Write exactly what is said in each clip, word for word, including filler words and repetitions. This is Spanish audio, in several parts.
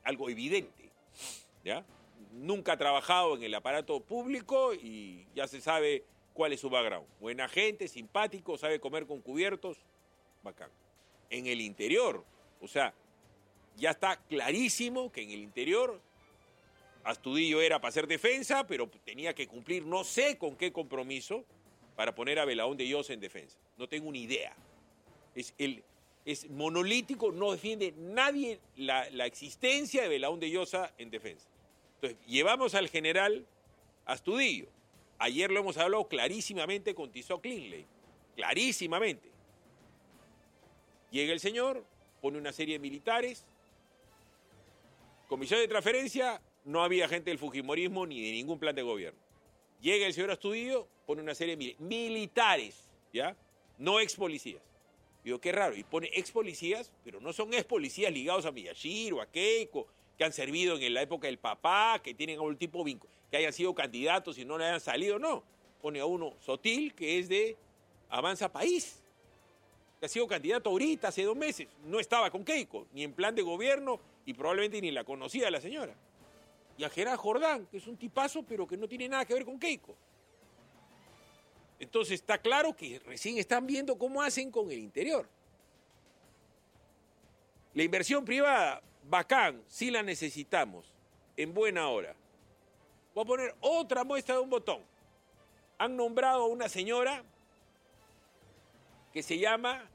algo evidente, ¿ya? Nunca ha trabajado en el aparato público y ya se sabe cuál es su background. Buena gente, simpático, sabe comer con cubiertos, bacán. En el interior, o sea, ya está clarísimo que en el interior Astudillo era para hacer defensa, pero tenía que cumplir no sé con qué compromiso para poner a Belaúnde de Llosa en defensa. No tengo ni idea. Es, el, es monolítico, no defiende nadie la, la existencia de Belaúnde de Llosa en defensa. Entonces, llevamos al general Astudillo. Ayer lo hemos hablado clarísimamente con Tizoc Linley. Clarísimamente. Llega el señor, pone una serie de militares. Comisión de transferencia, no había gente del fujimorismo ni de ningún plan de gobierno. Llega el señor Astudillo, pone una serie de mil militares, ¿ya? No ex policías. Digo, qué raro. Y pone ex policías, pero no son ex policías ligados a Miyashiro, a Keiko, que han servido en la época del papá, que tienen algún tipo de vínculo, que hayan sido candidatos y no le hayan salido, no. Pone a uno Sotil, que es de Avanza País, que ha sido candidato ahorita, hace dos meses. No estaba con Keiko, ni en plan de gobierno, y probablemente ni la conocía la señora. Y a Gerard Jordán, que es un tipazo, pero que no tiene nada que ver con Keiko. Entonces está claro que recién están viendo cómo hacen con el interior. La inversión privada, bacán, sí la necesitamos, en buena hora. Voy a poner otra muestra de un botón. Han nombrado a una señora que se llama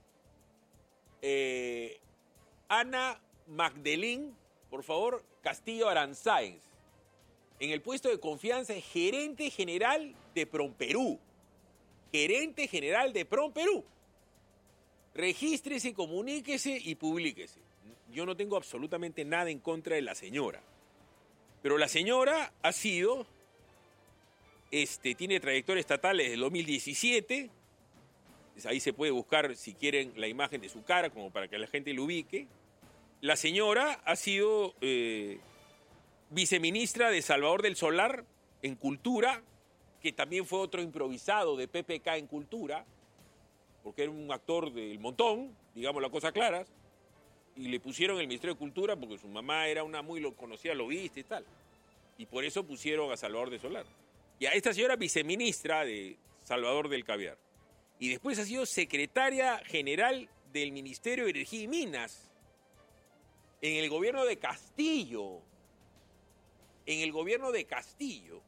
eh, Ana Magdalene, por favor, Castillo Aranzáez, en el puesto de confianza de gerente general de Promperú. Gerente general de Promperú. Regístrese, comuníquese y publíquese. Yo no tengo absolutamente nada en contra de la señora. Pero la señora ha sido, este, tiene trayectoria estatal desde el dos mil diecisiete. Ahí se puede buscar, si quieren, la imagen de su cara, como para que la gente lo ubique. La señora ha sido eh, viceministra de Salvador del Solar en Cultura, que también fue otro improvisado de P P K en Cultura, porque era un actor del montón, digamos las cosas claras, y le pusieron el Ministerio de Cultura porque su mamá era una muy conocida lobista y tal. Y por eso pusieron a Salvador del Solar. Y a esta señora viceministra de Salvador del Caviar. Y después ha sido secretaria general del Ministerio de Energía y Minas en el gobierno de Castillo. En el gobierno de Castillo.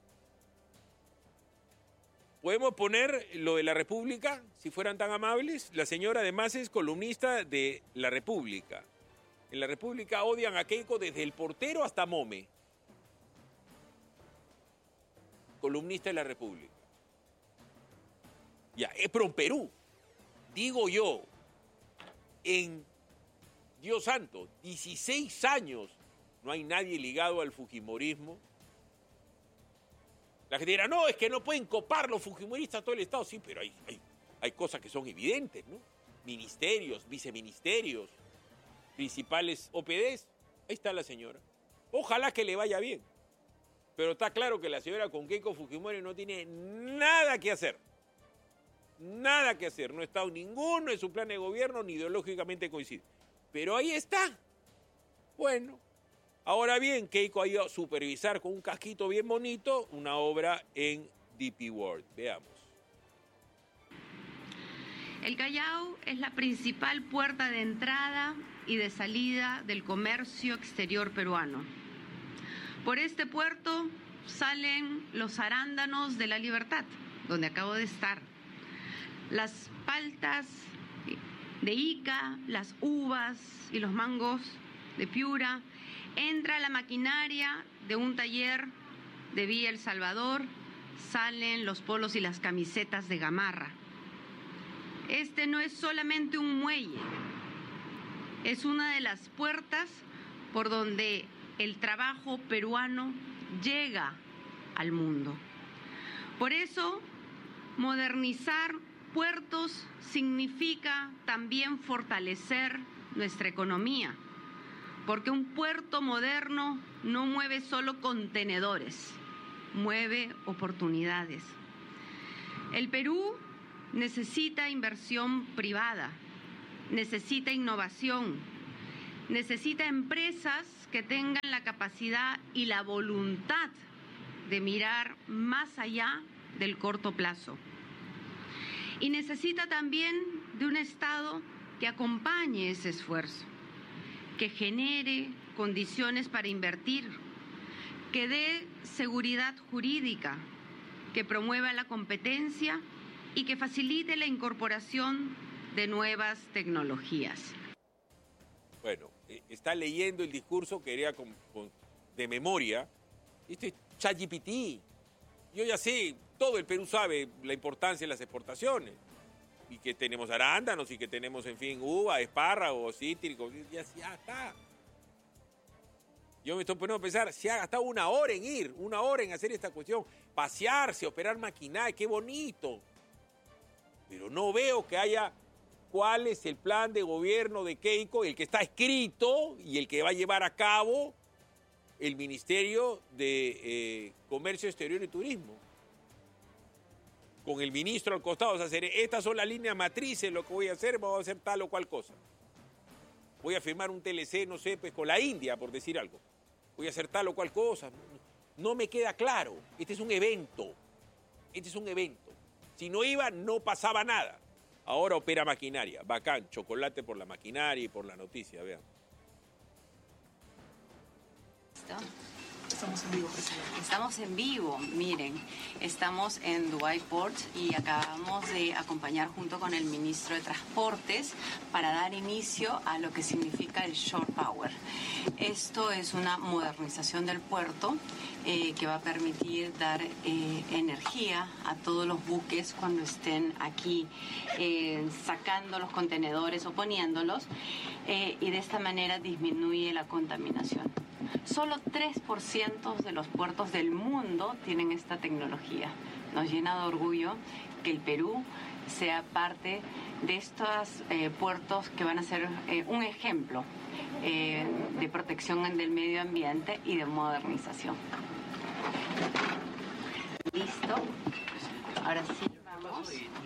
Podemos poner lo de La República, si fueran tan amables. La señora además es columnista de La República. En La República odian a Keiko desde el portero hasta Mome. Columnista de La República. Ya, es Promperú. Digo yo, en Dios santo, dieciséis años no hay nadie ligado al fujimorismo. La gente dirá, no, es que no pueden copar los fujimoristas a todo el Estado. Sí, pero hay, hay, hay cosas que son evidentes, ¿no? Ministerios, viceministerios, principales O P Ds. Ahí está la señora. Ojalá que le vaya bien. Pero está claro que la señora con Keiko Fujimori no tiene nada que hacer. Nada que hacer. No ha estado ninguno en su plan de gobierno, ni ideológicamente coincide. Pero ahí está. Bueno. Ahora bien, Keiko ha ido a supervisar con un casquito bien bonito una obra en D P World. Veamos. El Callao es la principal puerta de entrada y de salida del comercio exterior peruano. Por este puerto salen los arándanos de la Libertad, donde acabo de estar, las paltas de Ica, las uvas y los mangos de Piura. Entra la maquinaria de un taller de Villa El Salvador, salen los polos y las camisetas de Gamarra. Este no es solamente un muelle, es una de las puertas por donde el trabajo peruano llega al mundo. Por eso, modernizar puertos significa también fortalecer nuestra economía. Porque un puerto moderno no mueve solo contenedores, mueve oportunidades. El Perú necesita inversión privada, necesita innovación, necesita empresas que tengan la capacidad y la voluntad de mirar más allá del corto plazo. Y necesita también de un Estado que acompañe ese esfuerzo, que genere condiciones para invertir, que dé seguridad jurídica, que promueva la competencia y que facilite la incorporación de nuevas tecnologías. Bueno, está leyendo el discurso que era con, con, de memoria. Esto es ChatGPT. Yo ya sé, todo el Perú sabe la importancia de las exportaciones. Y que tenemos arándanos y que tenemos, en fin, uva, espárragos, cítricos. Ya, ya está. Yo me estoy poniendo a pensar, se ha gastado una hora en ir, una hora en hacer esta cuestión. Pasearse, operar maquinaria, qué bonito. Pero no veo que haya cuál es el plan de gobierno de Keiko, el que está escrito y el que va a llevar a cabo el Ministerio de eh, Comercio Exterior y Turismo. Con el ministro al costado, o sea, hacer, estas son las líneas matrices, lo que voy a hacer, voy a hacer tal o cual cosa. Voy a firmar un T L C, no sé, pues con la India, por decir algo. Voy a hacer tal o cual cosa. No me queda claro. Este es un evento. Este es un evento. Si no iba, no pasaba nada. Ahora opera maquinaria. Bacán, chocolate por la maquinaria y por la noticia, vean. Estamos en vivo, presidente. Estamos en vivo, miren, estamos en Dubái Port y acabamos de acompañar junto con el ministro de Transportes para dar inicio a lo que significa el Shore Power. Esto es una modernización del puerto eh, que va a permitir dar eh, energía a todos los buques cuando estén aquí eh, sacando los contenedores o poniéndolos eh, y de esta manera disminuye la contaminación. Solo tres por ciento de los puertos del mundo tienen esta tecnología. Nos llena de orgullo que el Perú sea parte de estos eh, puertos que van a ser eh, un ejemplo eh, de protección del medio ambiente y de modernización. ¿Listo? Ahora sí, vamos.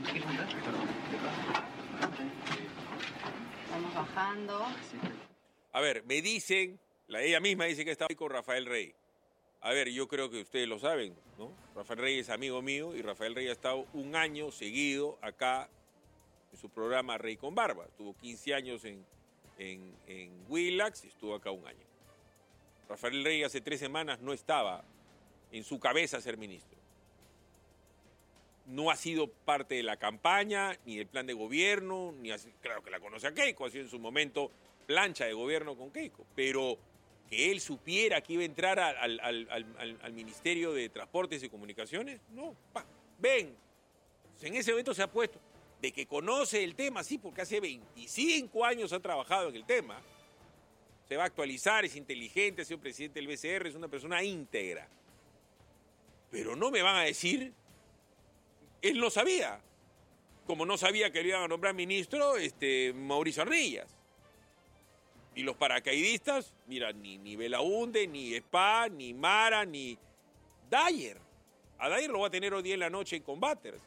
Vamos bajando. A ver, me dicen... La, ella misma dice que está con Rafael Rey. A ver, yo creo que ustedes lo saben, ¿no? Rafael Rey es amigo mío y Rafael Rey ha estado un año seguido acá en su programa Rey con Barba. Estuvo quince años en, en, en Willax y estuvo acá un año. Rafael Rey hace tres semanas no estaba en su cabeza ser ministro. No ha sido parte de la campaña, ni del plan de gobierno, ni así, claro que la conoce a Keiko, ha sido en su momento plancha de gobierno con Keiko, pero que él supiera que iba a entrar al, al, al, al, al Ministerio de Transportes y Comunicaciones, no, pa, ven, en ese momento se ha puesto, de que conoce el tema, sí, porque hace veinticinco años ha trabajado en el tema, se va a actualizar, es inteligente, ha sido presidente del B C R, es una persona íntegra, pero no me van a decir, él no sabía, como no sabía que le iban a nombrar ministro este, Mauricio Arnillas. Y los paracaidistas, mira, ni, ni Belaunde, ni Spa, ni Mara, ni Dyer. A Dyer lo va a tener hoy día en la noche en Combaters.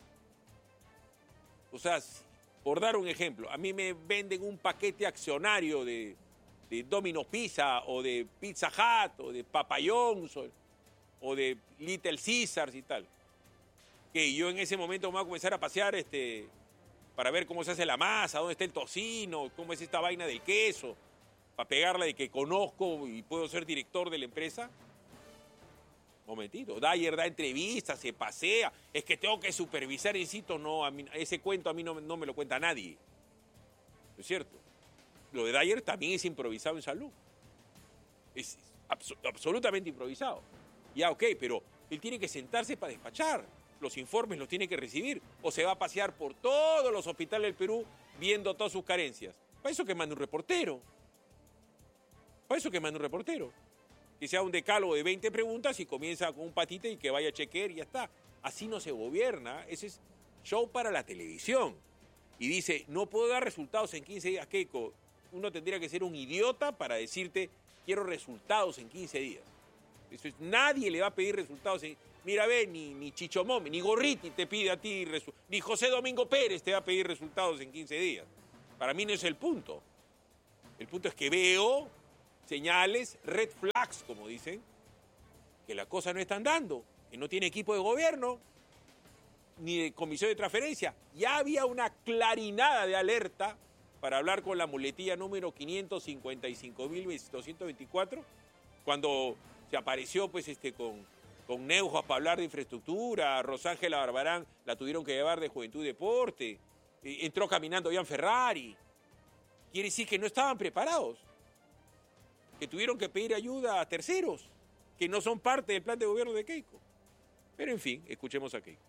O sea, por dar un ejemplo, a mí me venden un paquete accionario de, de Domino's Pizza o de Pizza Hut o de Papa John's o, o de Little Caesars y tal. Que yo en ese momento me voy a comenzar a pasear este... para ver cómo se hace la masa, dónde está el tocino, cómo es esta vaina del queso, para pegarla de que conozco y puedo ser director de la empresa. Momentito, Dyer da entrevistas, se pasea, es que tengo que supervisar el sitio, no, a mí, ese cuento a mí no, no me lo cuenta nadie. ¿No es cierto? Lo de Dyer también es improvisado en salud. Es abs- absolutamente improvisado. Ya, ok, pero él tiene que sentarse para despachar. Los informes los tiene que recibir, o se va a pasear por todos los hospitales del Perú viendo todas sus carencias. Para eso que mande un reportero. Para eso que mande un reportero. Que sea un decálogo de veinte preguntas y comienza con un patita y que vaya a chequear y ya está. Así no se gobierna. Ese es show para la televisión. Y dice, no puedo dar resultados en quince días, Keiko. Uno tendría que ser un idiota para decirte, quiero resultados en quince días. Eso es, nadie le va a pedir resultados en... Mira, ve, ni, ni Chicho Momi, ni Gorriti te pide a ti, resu- ni José Domingo Pérez te va a pedir resultados en quince días. Para mí no es el punto. El punto es que veo señales, red flags, como dicen, que la cosa no está andando, que no tiene equipo de gobierno, ni de comisión de transferencia. Ya había una clarinada de alerta para hablar con la muletilla número quinientos cincuenta y cinco mil doscientos veinticuatro, cuando se apareció pues este con, con Neujas para hablar de infraestructura, Rosángela Barbarán la tuvieron que llevar de Juventud y Deporte, entró caminando Ian Ferrari. Quiere decir que no estaban preparados, que tuvieron que pedir ayuda a terceros, que no son parte del plan de gobierno de Keiko. Pero en fin, escuchemos a Keiko.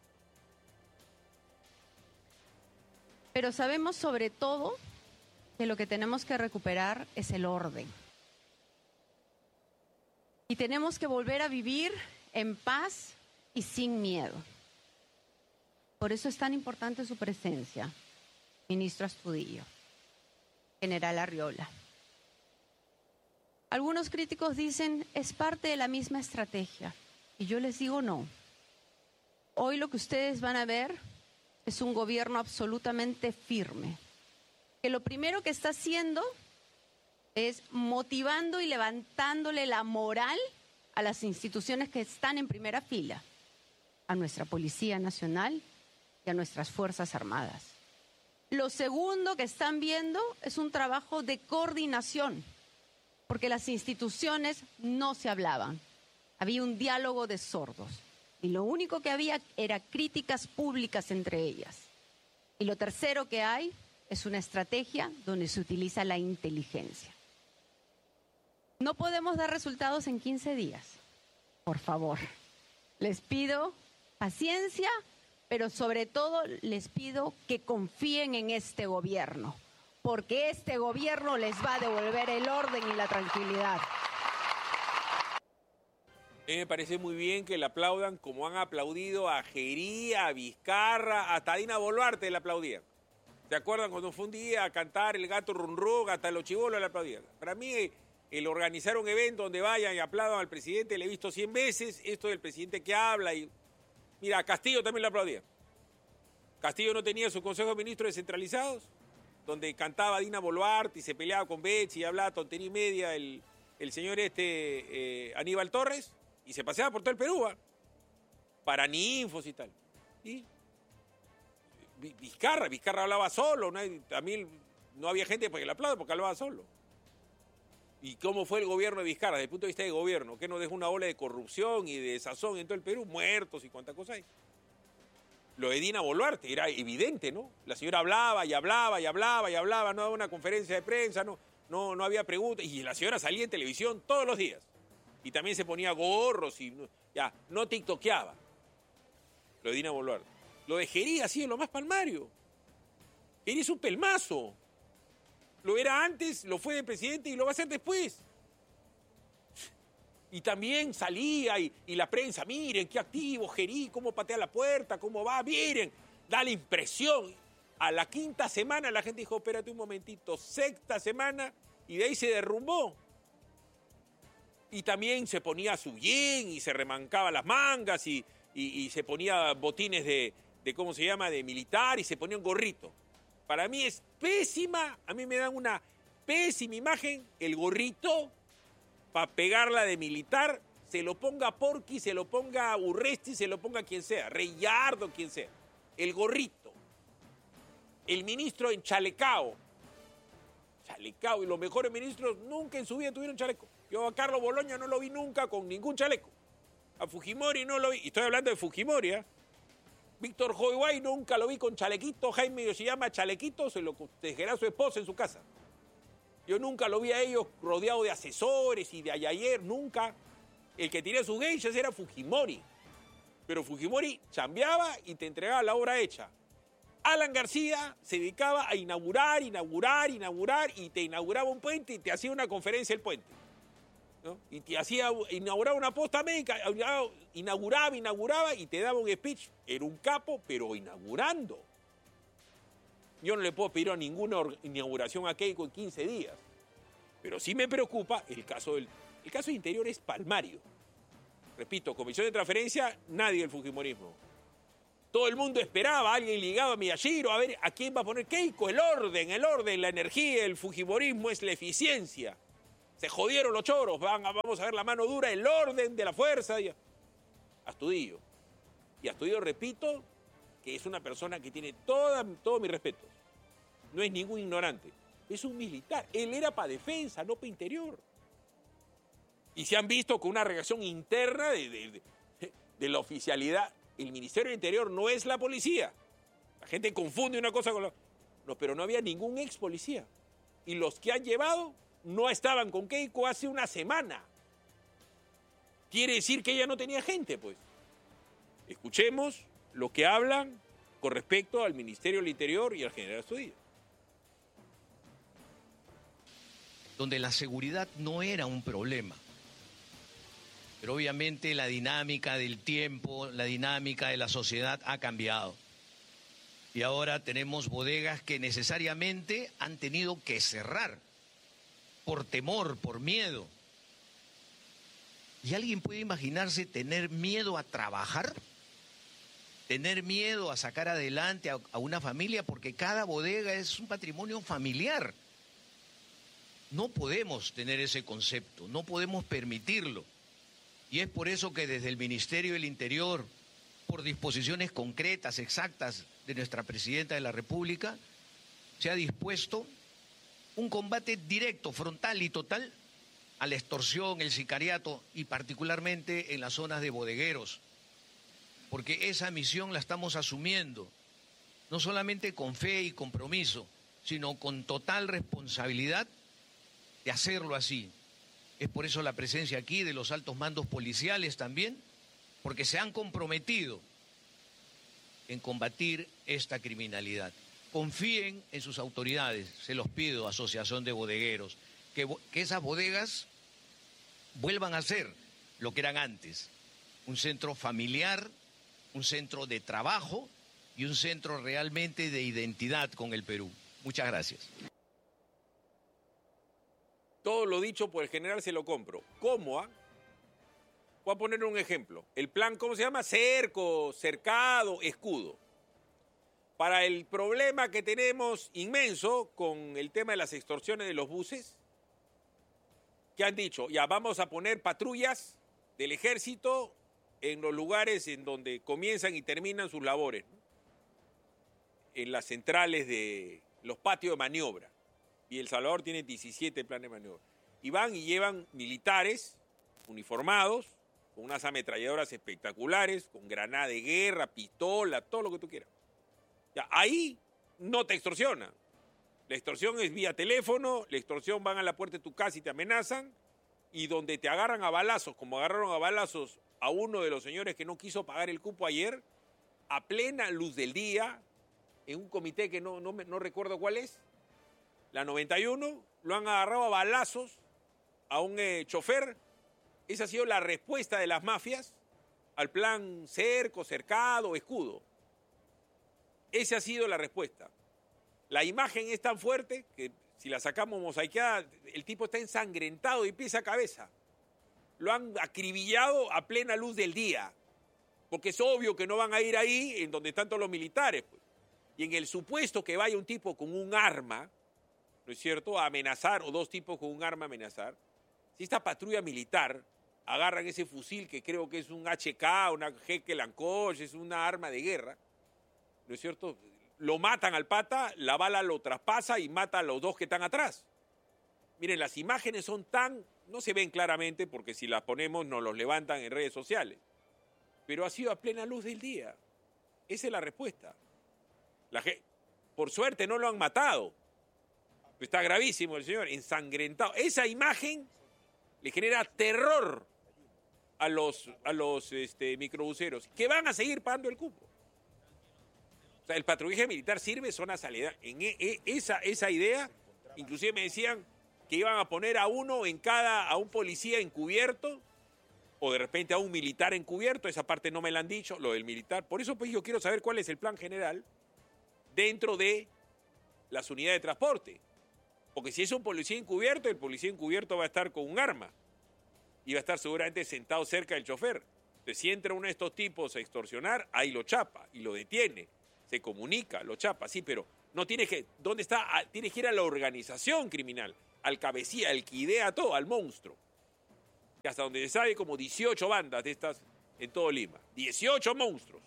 Pero sabemos sobre todo que lo que tenemos que recuperar es el orden. Y tenemos que volver a vivir en paz y sin miedo. Por eso es tan importante su presencia, ministro Astudillo, general Arriola. Algunos críticos dicen es parte de la misma estrategia. Y yo les digo no. Hoy lo que ustedes van a ver es un gobierno absolutamente firme, que lo primero que está haciendo es motivando y levantándole la moral a las instituciones que están en primera fila, a nuestra Policía Nacional y a nuestras Fuerzas Armadas. Lo segundo que están viendo es un trabajo de coordinación, porque las instituciones no se hablaban, había un diálogo de sordos. Y lo único que había era críticas públicas entre ellas. Y lo tercero que hay es una estrategia donde se utiliza la inteligencia. No podemos dar resultados en quince días. Por favor, les pido paciencia, pero sobre todo les pido que confíen en este gobierno, porque este gobierno les va a devolver el orden y la tranquilidad. A mí me parece muy bien que le aplaudan como han aplaudido a Gerí, a Vizcarra, hasta a Dina Boluarte le aplaudían. ¿Se acuerdan cuando fue un día a cantar el gato run run, hasta los chibolos le aplaudían? Para mí, el organizar un evento donde vayan y aplaudan al presidente, le he visto cien veces, esto del presidente que habla y... Mira, a Castillo también le aplaudían. Castillo no tenía su consejo de ministros descentralizados, donde cantaba Dina Boluarte y se peleaba con Betty y hablaba tontería y media el, el señor este eh, Aníbal Torres. Y se paseaba por todo el Perú, ¿eh? Para ninfos y tal. Y Vizcarra, Vizcarra hablaba solo, ¿no? También no había gente para que le aplaude porque hablaba solo. ¿Y cómo fue el gobierno de Vizcarra desde el punto de vista de gobierno? ¿Qué nos dejó una ola de corrupción y de desazón en todo el Perú? Muertos y cuánta cosa hay. Lo de Dina Boluarte era evidente, ¿no? La señora hablaba y hablaba y hablaba y hablaba, no daba una conferencia de prensa, no, no, no había preguntas. Y la señora salía en televisión todos los días. Y también se ponía gorros y ya, no tiktokeaba. Lo de Dina Boluarte. Lo de Gerí ha sido lo más palmario. Gerí es un pelmazo. Lo era antes, lo fue de presidente y lo va a ser después. Y también salía y, y la prensa, miren qué activo Gerí, cómo patea la puerta, cómo va, miren, da la impresión. A la quinta semana la gente dijo, espérate un momentito, sexta semana, y de ahí se derrumbó. Y también se ponía su yen y se remancaba las mangas y, y, y se ponía botines de, de, ¿cómo se llama?, de militar y se ponía un gorrito. Para mí es pésima, a mí me dan una pésima imagen el gorrito para pegarla de militar, se lo ponga a Porky, se lo ponga a Urresti, se lo ponga a quien sea, Reyardo, quien sea. El gorrito. El ministro en chalecao. Chalecao, y los mejores ministros nunca en su vida tuvieron chaleco. Yo a Carlos Boloña no lo vi nunca con ningún chaleco. A Fujimori no lo vi, y estoy hablando de Fujimori, ¿eh? Víctor Joiguay nunca lo vi con chalequito, Jaime Yoshiyama chalequito, se lo tejerá su esposa en su casa. Yo nunca lo vi a ellos rodeado de asesores y de ayayer, nunca. El que tenía sus geishas era Fujimori. Pero Fujimori chambeaba y te entregaba la obra hecha. Alan García se dedicaba a inaugurar, inaugurar, inaugurar, y te inauguraba un puente y te hacía una conferencia el puente, ¿no? Y te hacía, inauguraba una posta médica, inauguraba, inauguraba y te daba un speech. Era un capo, pero inaugurando. Yo no le puedo pedir a ninguna inauguración a Keiko en quince días. Pero sí me preocupa el caso del... El caso de Interior es palmario. Repito, comisión de transferencia, nadie del fujimorismo. Todo el mundo esperaba a alguien ligado a Miyashiro, a ver a quién va a poner Keiko. El orden, el orden, la energía, el fujimorismo es la eficiencia. Se jodieron los choros, van a, vamos a ver la mano dura, el orden de la fuerza. Y Astudillo. Y Astudillo, repito, que es una persona que tiene toda, todo mi respeto. No es ningún ignorante. Es un militar. Él era para defensa, no para interior. Y se han visto con una reacción interna de, de, de, de la oficialidad. El Ministerio del Interior no es la policía. La gente confunde una cosa con la... No, pero no había ningún ex policía. Y los que han llevado no estaban con Keiko hace una semana. Quiere decir que ella no tenía gente, pues. Escuchemos lo que hablan con respecto al Ministerio del Interior y al general Astudillo. Donde la seguridad no era un problema. Pero obviamente la dinámica del tiempo, la dinámica de la sociedad ha cambiado. Y ahora tenemos bodegas que necesariamente han tenido que cerrar por temor, por miedo. ¿Y alguien puede imaginarse tener miedo a trabajar? Tener miedo a sacar adelante a, a una familia, porque cada bodega es un patrimonio familiar. No podemos tener ese concepto, no podemos permitirlo. Y es por eso que desde el Ministerio del Interior, por disposiciones concretas, exactas de nuestra Presidenta de la República, se ha dispuesto un combate directo, frontal y total a la extorsión, el sicariato y particularmente en las zonas de bodegueros. Porque esa misión la estamos asumiendo, no solamente con fe y compromiso, sino con total responsabilidad de hacerlo así. Es por eso la presencia aquí de los altos mandos policiales también, porque se han comprometido en combatir esta criminalidad. Confíen en sus autoridades, se los pido, Asociación de Bodegueros, que, que esas bodegas vuelvan a ser lo que eran antes, un centro familiar, un centro de trabajo y un centro realmente de identidad con el Perú. Muchas gracias. Todo lo dicho por el general se lo compro. ¿Cómo? Ah? Voy a poner un ejemplo. El plan, ¿cómo se llama? Cerco, cercado, escudo. Para el problema que tenemos inmenso con el tema de las extorsiones de los buses, ¿qué han dicho? Ya vamos a poner patrullas del ejército en los lugares en donde comienzan y terminan sus labores, ¿no? En las centrales de los patios de maniobra. Y El Salvador tiene diecisiete planes de maniobra. Y van y llevan militares uniformados, con unas ametralladoras espectaculares, con granada de guerra, pistola, todo lo que tú quieras. Ya, ahí no te extorsionan. La extorsión es vía teléfono, la extorsión van a la puerta de tu casa y te amenazan, y donde te agarran a balazos, como agarraron a balazos a uno de los señores que no quiso pagar el cupo ayer, a plena luz del día, en un comité que no, no, no recuerdo cuál es, la noventa y uno, lo han agarrado a balazos a un eh, chofer. Esa ha sido la respuesta de las mafias al plan cerco, cercado, escudo. Esa ha sido la respuesta. La imagen es tan fuerte que si la sacamos mosaiqueada, el tipo está ensangrentado de pies a cabeza. Lo han acribillado a plena luz del día, porque es obvio que no van a ir ahí en donde están todos los militares, pues. Y en el supuesto que vaya un tipo con un arma, ¿no es cierto?, a amenazar, o dos tipos con un arma a amenazar, si esta patrulla militar agarran ese fusil que creo que es un H K, una G K Lancoch, es una arma de guerra, ¿no es cierto?, lo matan al pata, la bala lo traspasa y mata a los dos que están atrás. Miren, las imágenes son tan, no se ven claramente porque si las ponemos nos los levantan en redes sociales, pero ha sido a plena luz del día. Esa es la respuesta. La gente, por suerte no lo han matado. Está gravísimo el señor, ensangrentado. Esa imagen le genera terror a los, a los este, microbuseros, que van a seguir pagando el cupo. O sea, el patrullaje militar sirve zona salida. En e, e, esa, esa idea, inclusive me decían que iban a poner a uno en cada, a un policía encubierto, o de repente a un militar encubierto. Esa parte no me la han dicho, lo del militar. Por eso pues yo quiero saber cuál es el plan general dentro de las unidades de transporte. Porque si es un policía encubierto, el policía encubierto va a estar con un arma y va a estar seguramente sentado cerca del chofer. Entonces, si entra uno de estos tipos a extorsionar, ahí lo chapa y lo detiene. Se comunica, lo chapa, sí, pero no tienes que, ¿dónde está? Ah, tienes que ir a la organización criminal. al cabecilla, al que idea todo, al monstruo. Que hasta donde se sabe como dieciocho bandas de estas en todo Lima. dieciocho monstruos.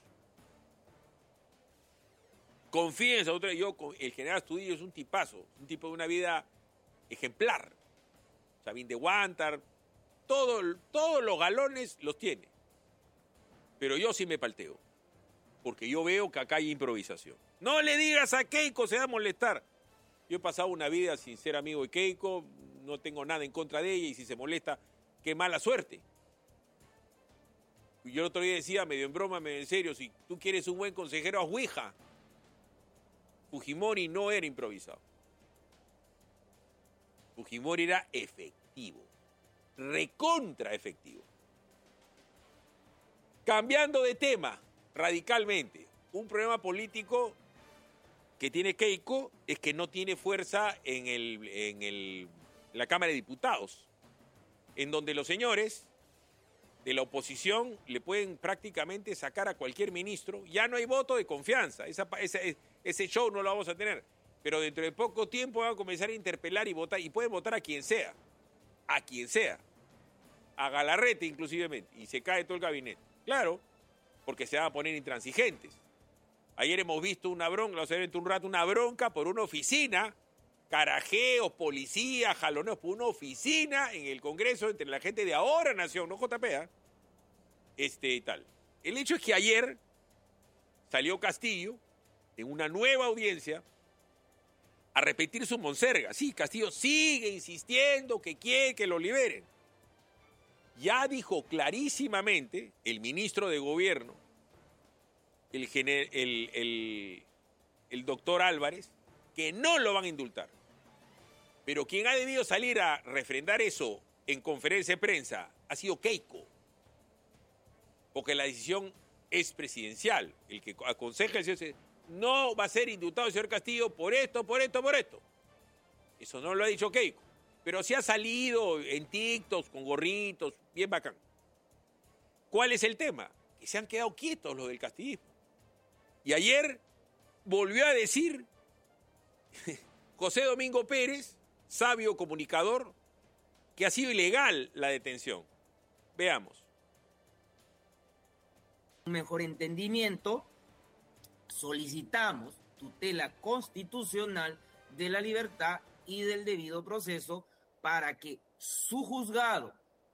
Confíense, yo, el general Astudillo es un tipazo, un tipo de una vida ejemplar. Sabín de Guantar, todo, todos los galones los tiene. Pero yo sí me palteo, porque yo veo que acá hay improvisación. No le digas a Keiko, se va a molestar. Yo he pasado una vida sin ser amigo de Keiko, no tengo nada en contra de ella, y si se molesta, qué mala suerte. Yo el otro día decía, medio en broma, medio en serio, si tú quieres un buen consejero, haz Ouija. Fujimori no era improvisado. Fujimori era efectivo, recontra efectivo. Cambiando de tema radicalmente, un problema político que tiene Keiko es que no tiene fuerza en, el, en el, la Cámara de Diputados, en donde los señores de la oposición le pueden prácticamente sacar a cualquier ministro. Ya no hay voto de confianza, esa, esa, ese show no lo vamos a tener. Pero dentro de poco tiempo van a comenzar a interpelar y votar, y pueden votar a quien sea, a quien sea, a Galarrete inclusivemente, y se cae todo el gabinete. Claro, porque se van a poner intransigentes. Ayer hemos visto una bronca, vamos a ver dentro de un rato, una bronca por una oficina, carajeos, policías, jaloneos por una oficina en el Congreso entre la gente de Ahora Nación, no J P, ¿eh? este y tal. El hecho es que ayer salió Castillo en una nueva audiencia a repetir su monserga. Sí, Castillo sigue insistiendo que quiere que lo liberen. Ya dijo clarísimamente el ministro de Gobierno, el, gener, el, el, el doctor Álvarez, que no lo van a indultar. Pero quien ha debido salir a refrendar eso en conferencia de prensa ha sido Keiko. Porque la decisión es presidencial. El que aconseja el señor no va a ser indultado el señor Castillo por esto, por esto, por esto. Eso no lo ha dicho Keiko. Pero sí ha salido en TikToks, con gorritos, bien bacán. ¿Cuál es el tema? Que se han quedado quietos los del castillismo. Y ayer volvió a decir José Domingo Pérez, sabio comunicador, que ha sido ilegal la detención. Veamos. Un mejor entendimiento, solicitamos tutela constitucional de la libertad y del debido proceso para que su juzgado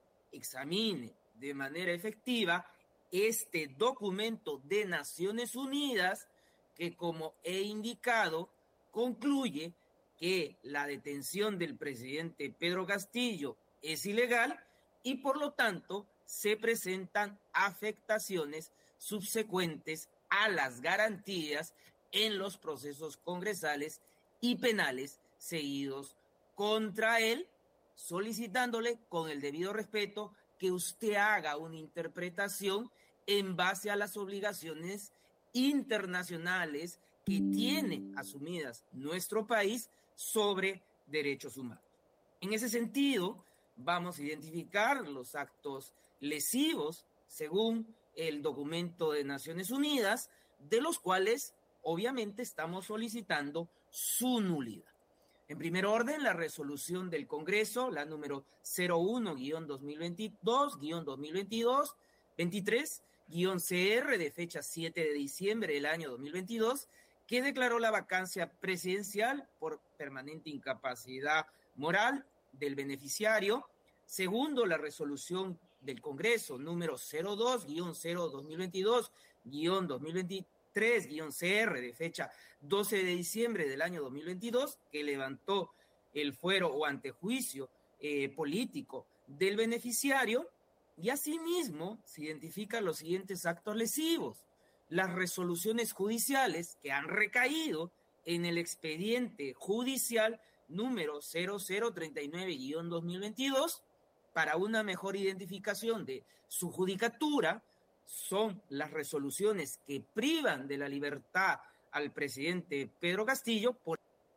examine de manera efectiva este documento de Naciones Unidas que, como he indicado, concluye que la detención del presidente Pedro Castillo es ilegal y, por lo tanto, se presentan afectaciones subsecuentes a las garantías en los procesos congresales y penales seguidos contra él, solicitándole con el debido respeto que usted haga una interpretación en base a las obligaciones internacionales que tiene asumidas nuestro país sobre derechos humanos. En ese sentido, vamos a identificar los actos lesivos según el documento de Naciones Unidas, de los cuales obviamente estamos solicitando su nulidad. En primer orden, la resolución del Congreso, la número cero uno guión dos mil veintidós guión dos mil veintidós, veintitrés guión C R de fecha siete de diciembre del año dos mil veintidós, que declaró la vacancia presidencial por permanente incapacidad moral del beneficiario. Segundo, la resolución del Congreso número cero dos guión cero dos mil veintidós guión dos mil veintitrés guión C R de fecha doce de diciembre del año dos mil veintidós, que levantó el fuero o antejuicio eh, político del beneficiario, y asimismo se identifican los siguientes actos lesivos: las resoluciones judiciales que han recaído en el expediente judicial número cero cero treinta y nueve guión dos mil veintidós, para una mejor identificación de su judicatura, son las resoluciones que privan de la libertad al presidente Pedro Castillo por...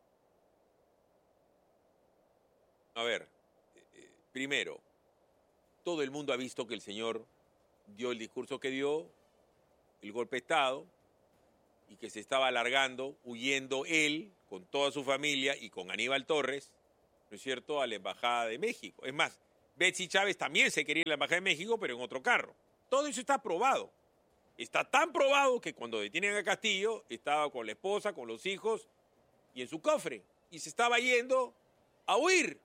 A ver, eh, primero, todo el mundo ha visto que el señor dio el discurso que dio, el golpe de Estado, y que se estaba alargando, huyendo él, con toda su familia y con Aníbal Torres, ¿no es cierto?, a la Embajada de México. Es más, Betsy Chávez también se quería ir a la Embajada de México, pero en otro carro. Todo eso está probado. Está tan probado que cuando detienen a Castillo, estaba con la esposa, con los hijos y en su cofre. Y se estaba yendo a huir.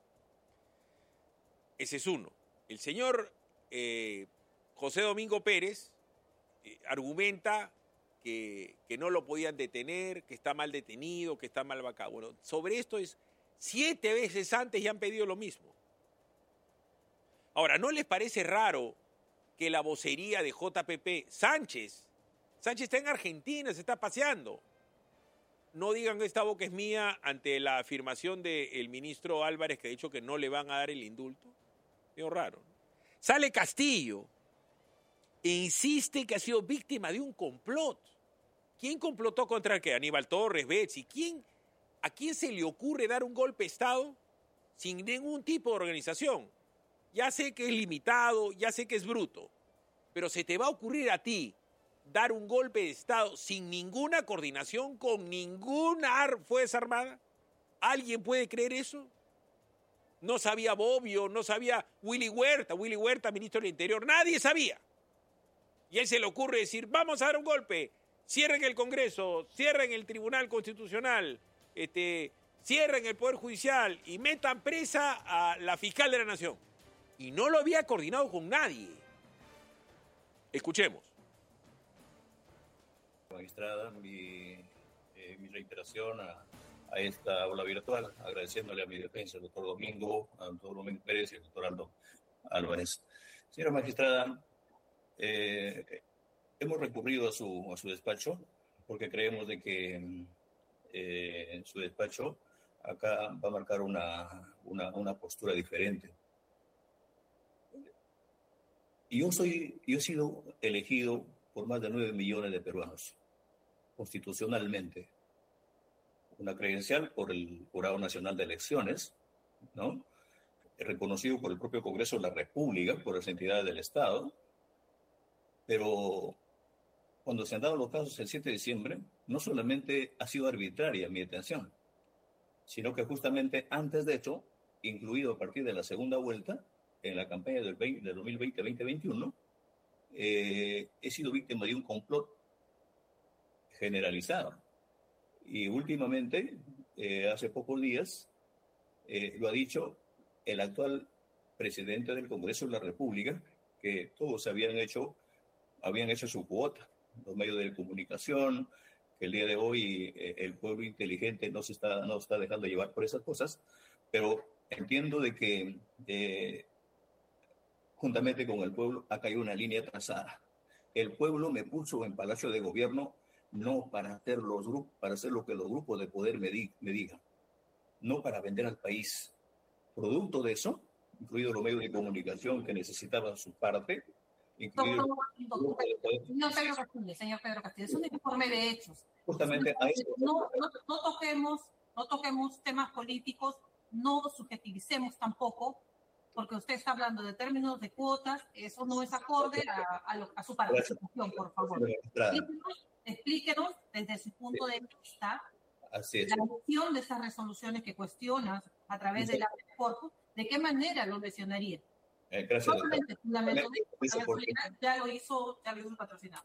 Ese es uno. El señor eh, José Domingo Pérez eh, argumenta que, que no lo podían detener, que está mal detenido, que está mal vacado. Bueno, sobre esto es siete veces antes ya han pedido lo mismo. Ahora, ¿no les parece raro que la vocería de J P P, Sánchez, Sánchez está en Argentina, se está paseando? No digan que esta boca es mía ante la afirmación del ministro Álvarez, que ha dicho que no le van a dar el indulto. Medio raro, ¿no? Sale Castillo e insiste que ha sido víctima de un complot. ¿Quién complotó contra qué? Aníbal Torres, Betsy. ¿Quién, ¿A quién se le ocurre dar un golpe de Estado sin ningún tipo de organización? Ya sé que es limitado, ya sé que es bruto, pero ¿se te va a ocurrir a ti dar un golpe de Estado sin ninguna coordinación con ninguna fuerza armada? ¿Alguien puede creer eso? No sabía Bobbio, no sabía Willy Huerta, Willy Huerta, ministro del Interior, nadie sabía. Y a él se le ocurre decir, vamos a dar un golpe, cierren el Congreso, cierren el Tribunal Constitucional, este, cierren el Poder Judicial y metan presa a la fiscal de la Nación. Y no lo había coordinado con nadie. Escuchemos. Magistrada, mi, eh, mi reiteración a, a esta aula virtual, agradeciéndole a mi defensa, el doctor Domingo, al doctor Domingo Pérez y al doctor Aldo Álvarez. Señora magistrada, eh, hemos recurrido a su, a su despacho porque creemos de que eh, su despacho acá va a marcar una, una, una postura diferente. Y yo, soy, yo he sido elegido por más de nueve millones de peruanos, constitucionalmente. Una credencial por el Jurado Nacional de Elecciones, ¿no? Reconocido por el propio Congreso de la República, por las entidades del Estado. Pero cuando se han dado los casos el siete de diciembre, no solamente ha sido arbitraria mi detención, sino que justamente antes de hecho, incluido a partir de la segunda vuelta, en la campaña del, veinte, del dos mil veinte a dos mil veintiuno, eh, he sido víctima de un complot generalizado. Y últimamente, eh, hace pocos días, eh, lo ha dicho el actual presidente del Congreso de la República, que todos habían hecho, habían hecho su cuota, los medios de comunicación, que el día de hoy eh, el pueblo inteligente no se está, no está dejando llevar por esas cosas, pero entiendo de que eh, juntamente con el pueblo, acá hay una línea trazada. El pueblo me puso en Palacio de Gobierno no para hacer, los grupos, para hacer lo que los grupos de poder me, di, me digan, no para vender al país. Producto de eso, incluidos los medios de comunicación que necesitaban su parte, incluido... Doctor, doctor, señor Pedro Castillo, señor Pedro Castillo, es un informe de hechos. Justamente a eso. No, no, no, toquemos, no toquemos temas políticos, no subjetivicemos tampoco, porque usted está hablando de términos de cuotas, eso no es acorde a, a, lo, a su participación, por favor. Explíquenos, explíquenos desde su punto de vista Así es. la emisión de esas resoluciones que cuestionas a través de la corpus, ¿de qué manera lo mencionaría? Eh, gracias, Solamente, fundamento Eso porque- ya lo hizo, ya lo hizo el patrocinado.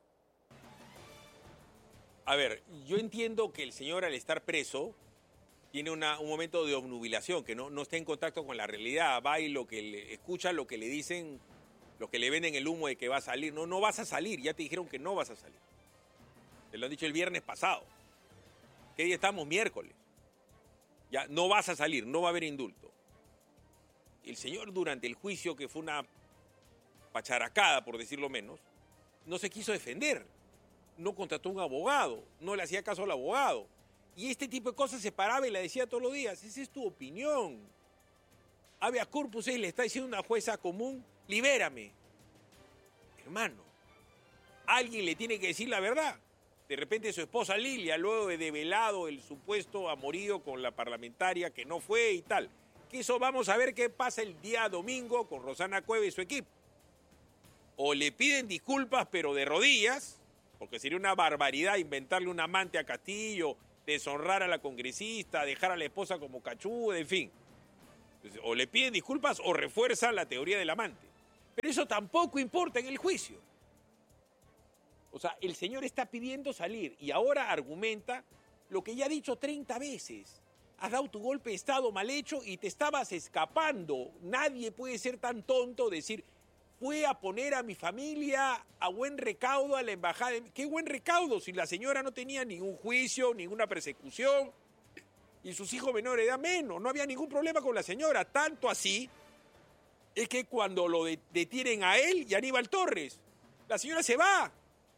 A ver, yo entiendo que el señor al estar preso tiene una, un momento de obnubilación, que no, no está en contacto con la realidad, va y lo que le, escucha lo que le dicen, lo que le venden el humo de que va a salir. No, no vas a salir, ya te dijeron que no vas a salir. Te lo han dicho el viernes pasado. ¿Qué día estamos? Miércoles. Ya, no vas a salir, no va a haber indulto. El señor durante el juicio, que fue una pacharacada, por decirlo menos, no se quiso defender. No contrató un abogado, no le hacía caso al abogado. Y este tipo de cosas se paraba y la decía todos los días. Esa es tu opinión. Habeas corpus le está diciendo una jueza común, libérame. Hermano, alguien le tiene que decir la verdad. De repente su esposa Lilia, luego de develado el supuesto amorío con la parlamentaria que no fue y tal. Que eso vamos a ver qué pasa el día domingo con Rosana Cueva y su equipo. O le piden disculpas pero de rodillas, porque sería una barbaridad inventarle un amante a Castillo, deshonrar a la congresista, dejar a la esposa como cachuda, en fin. Entonces, o le piden disculpas o refuerzan la teoría del amante. Pero eso tampoco importa en el juicio. O sea, el señor está pidiendo salir y ahora argumenta lo que ya ha dicho treinta veces. Has dado tu golpe de Estado mal hecho y te estabas escapando. Nadie puede ser tan tonto de decir, fue a poner a mi familia a buen recaudo a la embajada. De... ¿Qué buen recaudo? Si la señora no tenía ningún juicio, ninguna persecución y sus hijos menores de edad menos. No había ningún problema con la señora. Tanto así es que cuando lo detienen a él y a Aníbal Torres, la señora se va.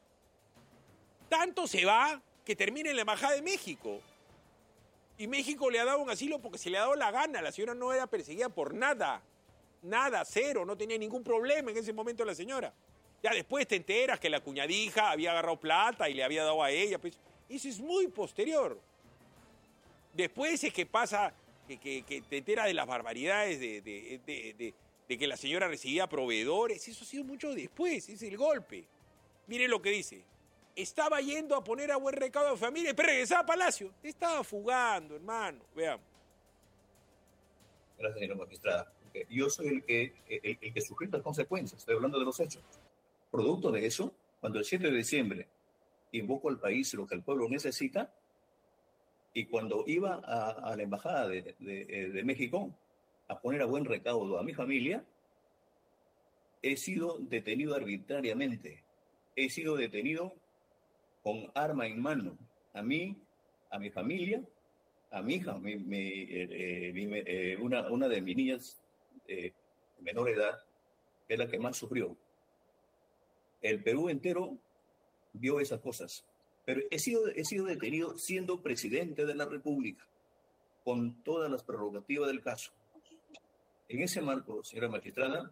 Tanto se va que termina en la embajada de México. Y México le ha dado un asilo porque se le ha dado la gana. La señora no era perseguida por nada. Nada, cero. No tenía ningún problema en ese momento la señora. Ya después te enteras que la cuñadija había agarrado plata y le había dado a ella. Pues eso es muy posterior. Después es que pasa, que, que, que te enteras de las barbaridades de, de, de, de, de que la señora recibía proveedores. Eso ha sido mucho después. Es el golpe. Miren lo que dice. Estaba yendo a poner a buen recaudo a la familia y regresaba a Palacio. Te estaba fugando, hermano. Veamos. Gracias, señora magistrada. Porque yo soy el que, el, el que sufrió las consecuencias. Estoy hablando de los hechos. Producto de eso, cuando el siete de diciembre invoco al país lo que el pueblo necesita, y cuando iba a, a la embajada de, de, de México a poner a buen recaudo a mi familia, he sido detenido arbitrariamente. He sido detenido con arma en mano, a mí, a mi familia, a mi hija, mi, mi, eh, mi, eh, una, una de mis niñas de menor edad, que es la que más sufrió. El Perú entero vio esas cosas, pero he sido, he sido detenido siendo presidente de la República, con todas las prerrogativas del caso. En ese marco, señora magistrada,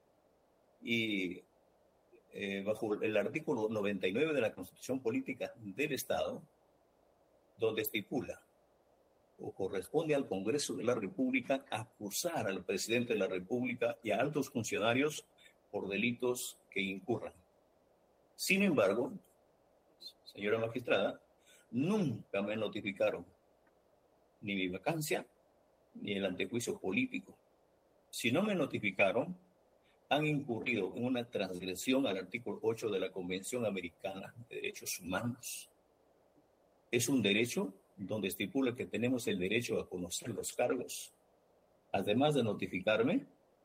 y Eh, bajo el artículo noventa y nueve de la Constitución Política del Estado, donde estipula o corresponde al Congreso de la República acusar al presidente de la República y a altos funcionarios por delitos que incurran. Sin embargo, señora magistrada, nunca me notificaron ni mi vacancia ni el antejuicio político. Si no me notificaron, han incurrido en una transgresión al artículo ocho de la Convención Americana de Derechos Humanos. Es un derecho donde estipula que tenemos el derecho a conocer los cargos. Además de notificarme,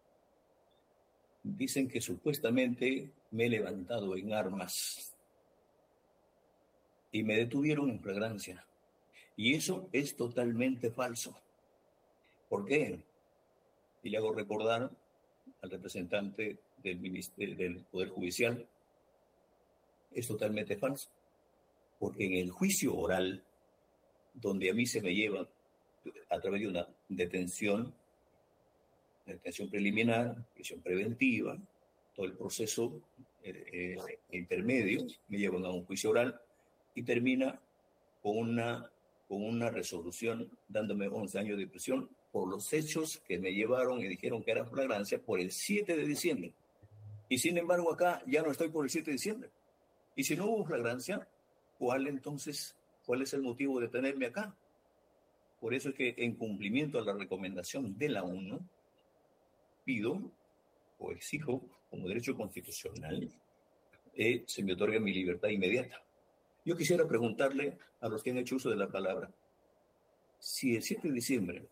dicen que supuestamente me he levantado en armas y me detuvieron en flagrancia. Y eso es totalmente falso. ¿Por qué? Y le hago recordar al representante del, ministerio, del Poder Judicial, es totalmente falso. Porque en el juicio oral, donde a mí se me lleva a través de una detención, detención preliminar, prisión preventiva, todo el proceso eh, eh, intermedio, me llevan a un juicio oral y termina con una, con una resolución dándome once años de prisión por los hechos que me llevaron y dijeron que era flagrancia por el siete de diciembre. Y sin embargo acá ya no estoy por el siete de diciembre. Y si no hubo flagrancia, ¿cuál entonces, cuál es el motivo de tenerme acá? Por eso es que en cumplimiento a la recomendación de la ONU, pido o exijo como derecho constitucional que se me otorgue mi libertad inmediata. Yo quisiera preguntarle a los que han hecho uso de la palabra, si el siete de diciembre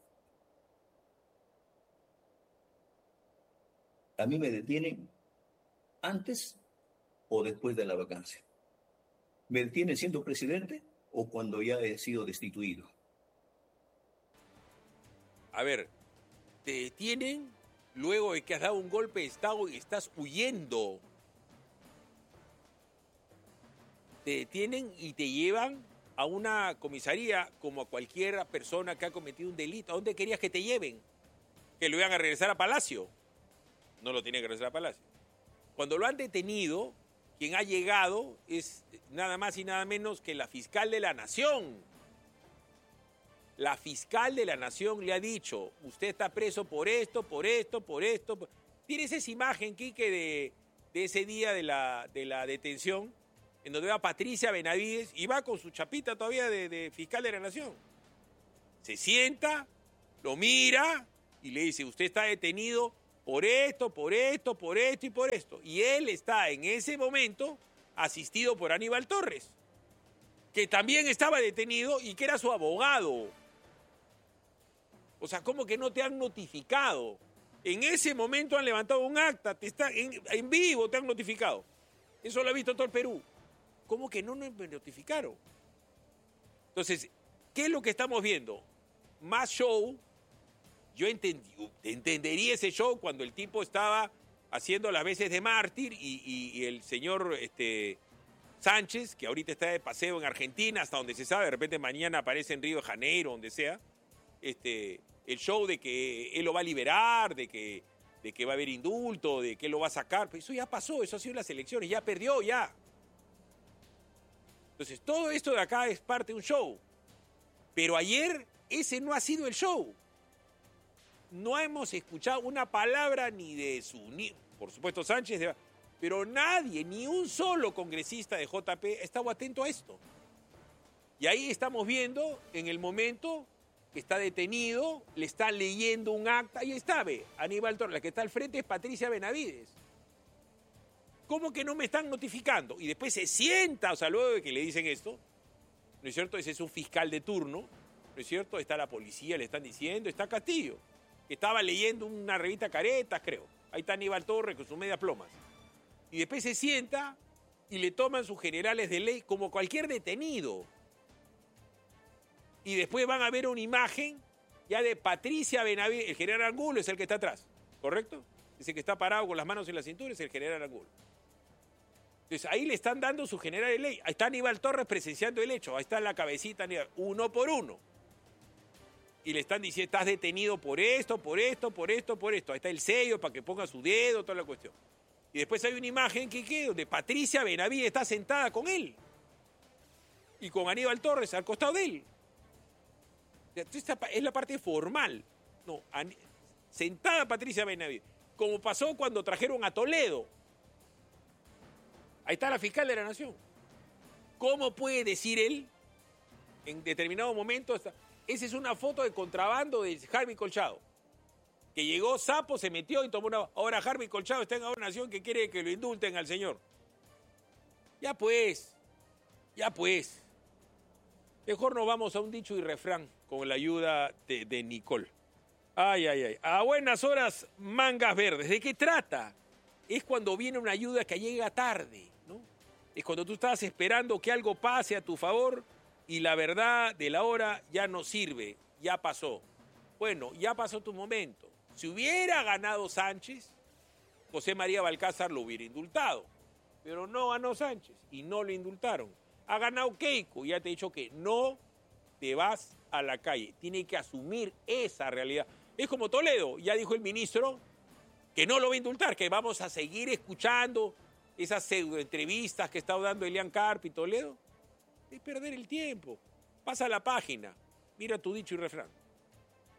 a mí me detienen antes o después de la vacancia. ¿Me detienen siendo presidente o cuando ya he sido destituido? A ver, te detienen luego de que has dado un golpe de Estado y estás huyendo. Te detienen y te llevan a una comisaría como a cualquier persona que ha cometido un delito. ¿A dónde querías que te lleven? ¿Que lo iban a regresar a Palacio? No lo tiene que regresar a Palacio. Cuando lo han detenido, quien ha llegado es nada más y nada menos que la fiscal de la Nación. La fiscal de la Nación le ha dicho, usted está preso por esto, por esto, por esto. Por... ¿Tienes esa imagen, Quique, de, de ese día de la, de la detención? En donde va Patricia Benavides y va con su chapita todavía de, de fiscal de la Nación. Se sienta, lo mira y le dice, usted está detenido por esto, por esto, por esto y por esto. Y él está en ese momento asistido por Aníbal Torres, que también estaba detenido y que era su abogado. O sea, ¿cómo que no te han notificado? En ese momento han levantado un acta, te está, en, en vivo te han notificado. Eso lo ha visto todo el Perú. ¿Cómo que no nos notificaron? Entonces, ¿qué es lo que estamos viendo? Más show. Yo entendí, entendería ese show cuando el tipo estaba haciendo las veces de mártir y, y, y el señor este, Sánchez, que ahorita está de paseo en Argentina, hasta donde se sabe, de repente mañana aparece en Río de Janeiro, donde sea, este, el show de que él lo va a liberar, de que, de que va a haber indulto, de que él lo va a sacar. Pero eso ya pasó, eso ha sido en las elecciones, ya perdió, ya. Entonces, todo esto de acá es parte de un show. Pero ayer ese no ha sido el show. No hemos escuchado una palabra ni de su... Ni, por supuesto Sánchez, de, pero nadie, ni un solo congresista de J P ha estado atento a esto. Y ahí estamos viendo, en el momento que está detenido, le está leyendo un acta, ahí está, ve, Aníbal Torres, la que está al frente es Patricia Benavides. ¿Cómo que no me están notificando? Y después se sienta, o sea, luego de que le dicen esto, ¿no es cierto? Ese es un fiscal de turno, ¿no es cierto? Está la policía, le están diciendo, está Castillo, que estaba leyendo una revista Caretas, creo. Ahí está Aníbal Torres con sus media plomas. Y después se sienta y le toman sus generales de ley como cualquier detenido. Y después van a ver una imagen ya de Patricia Benavides, el general Angulo es el que está atrás, ¿correcto? Ese que está parado con las manos en la cintura es el general Angulo. Entonces ahí le están dando su general de ley. Ahí está Aníbal Torres presenciando el hecho. Ahí está la cabecita, uno por uno. Y le están diciendo, estás detenido por esto, por esto, por esto, por esto. Ahí está el sello para que ponga su dedo, toda la cuestión. Y después hay una imagen que queda donde Patricia Benavides está sentada con él. Y con Aníbal Torres al costado de él. Esta es la parte formal. No, sentada Patricia Benavides. Como pasó cuando trajeron a Toledo. Ahí está la fiscal de la Nación. ¿Cómo puede decir él, en determinado momento, esta, esa es una foto de contrabando de Harvey Colchado, que llegó sapo, se metió y tomó una... Ahora Harvey Colchado está en una nación que quiere que lo indulten al señor. Ya pues, ya pues. Mejor nos vamos a un dicho y refrán con la ayuda de, de Nicole. Ay, ay, ay. A buenas horas, mangas verdes. ¿De qué trata? Es cuando viene una ayuda que llega tarde, ¿no? Es cuando tú estás esperando que algo pase a tu favor y la verdad de la hora ya no sirve, ya pasó. Bueno, ya pasó tu momento. Si hubiera ganado Sánchez, José María Balcázar lo hubiera indultado. Pero no ganó Sánchez y no lo indultaron. Ha ganado Keiko, ya te he dicho que no te vas a la calle. Tiene que asumir esa realidad. Es como Toledo, ya dijo el ministro que no lo va a indultar, que vamos a seguir escuchando esas pseudoentrevistas que está dando Elian Carpi y Toledo. Es perder el tiempo. Pasa la página, mira tu dicho y refrán.